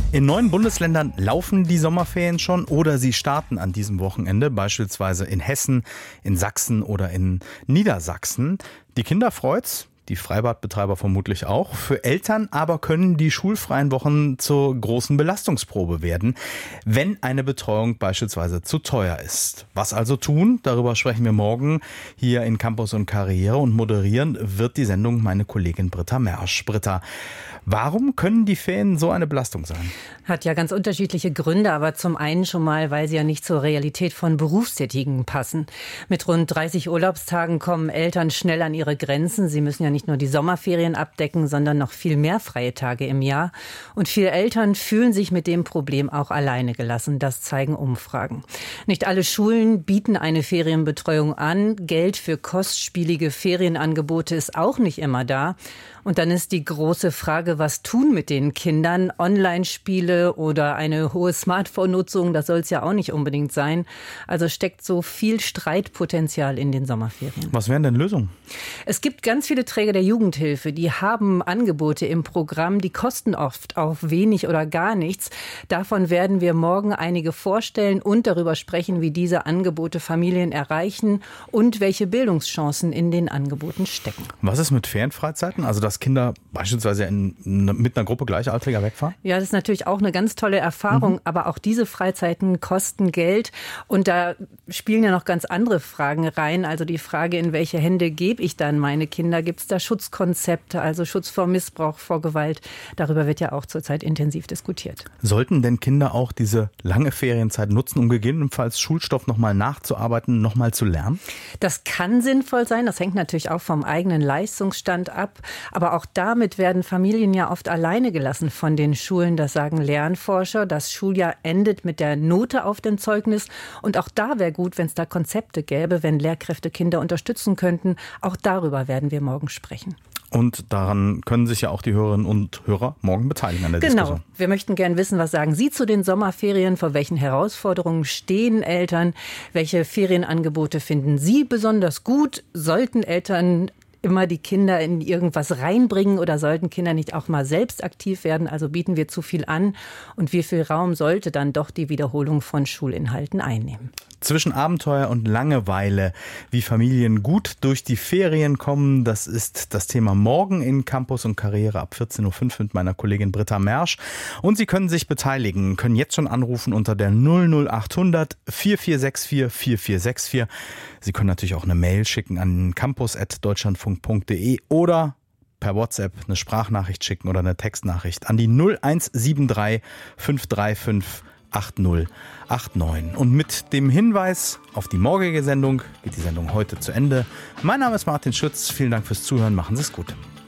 In 9 Bundesländern laufen die Sommerferien schon oder sie starten an diesem Wochenende, beispielsweise in Hessen, in Sachsen oder in Niedersachsen. Die Kinder freut's, die Freibadbetreiber vermutlich auch. Für Eltern aber können die schulfreien Wochen zur großen Belastungsprobe werden, wenn eine Betreuung beispielsweise zu teuer ist. Was also tun? Darüber sprechen wir morgen hier in Campus und Karriere, und moderieren wird die Sendung meine Kollegin Britta Mersch. Britta, warum können die Ferien so eine Belastung sein? Hat ja ganz unterschiedliche Gründe, aber zum einen schon mal, weil sie ja nicht zur Realität von Berufstätigen passen. Mit rund 30 Urlaubstagen kommen Eltern schnell an ihre Grenzen. Sie müssen ja nicht nur die Sommerferien abdecken, sondern noch viel mehr freie Tage im Jahr. Und viele Eltern fühlen sich mit dem Problem auch alleine gelassen. Das zeigen Umfragen. Nicht alle Schulen bieten eine Ferienbetreuung an. Geld für kostspielige Ferienangebote ist auch nicht immer da. Und dann ist die große Frage, was tun mit den Kindern? Online-Spiele oder eine hohe Smartphone-Nutzung, das soll es ja auch nicht unbedingt sein. Also steckt so viel Streitpotenzial in den Sommerferien. Was wären denn Lösungen? Es gibt ganz viele Träger der Jugendhilfe, die haben Angebote im Programm, die kosten oft auch wenig oder gar nichts. Davon werden wir morgen einige vorstellen und darüber sprechen, wie diese Angebote Familien erreichen und welche Bildungschancen in den Angeboten stecken. Was ist mit Ferienfreizeiten? Also dass Kinder beispielsweise mit einer Gruppe Gleichaltriger wegfahren? Ja, das ist natürlich auch eine ganz tolle Erfahrung, aber auch diese Freizeiten kosten Geld und da spielen ja noch ganz andere Fragen rein. Also die Frage, in welche Hände gebe ich dann meine Kinder? Gibt es da Schutzkonzepte, also Schutz vor Missbrauch, vor Gewalt? Darüber wird ja auch zurzeit intensiv diskutiert. Sollten denn Kinder auch diese lange Ferienzeit nutzen, um gegebenenfalls Schulstoff nochmal nachzuarbeiten, nochmal zu lernen? Das kann sinnvoll sein. Das hängt natürlich auch vom eigenen Leistungsstand ab. Aber auch damit werden Familien ja oft alleine gelassen von den Schulen. Das sagen Lernforscher. Das Schuljahr endet mit der Note auf dem Zeugnis. Und auch da wäre gut, wenn es da Konzepte gäbe, wenn Lehrkräfte Kinder unterstützen könnten. Auch darüber werden wir morgen sprechen. Und daran können sich ja auch die Hörerinnen und Hörer morgen beteiligen an der Diskussion. Genau. Wir möchten gerne wissen, was sagen Sie zu den Sommerferien? Vor welchen Herausforderungen stehen Eltern? Welche Ferienangebote finden Sie besonders gut? Sollten Eltern immer die Kinder in irgendwas reinbringen oder sollten Kinder nicht auch mal selbst aktiv werden? Also bieten wir zu viel an? Und wie viel Raum sollte dann doch die Wiederholung von Schulinhalten einnehmen? Zwischen Abenteuer und Langeweile, wie Familien gut durch die Ferien kommen, das ist das Thema morgen in Campus und Karriere ab 14.05 Uhr mit meiner Kollegin Britta Mersch. Und Sie können sich beteiligen, können jetzt schon anrufen unter der 00800 4464 4464. Sie können natürlich auch eine Mail schicken an campus@deutschlandfunk.de oder per WhatsApp eine Sprachnachricht schicken oder eine Textnachricht an die 0173 535 8089. Und mit dem Hinweis auf die morgige Sendung geht die Sendung heute zu Ende. Mein Name ist Martin Schütz. Vielen Dank fürs Zuhören. Machen Sie es gut.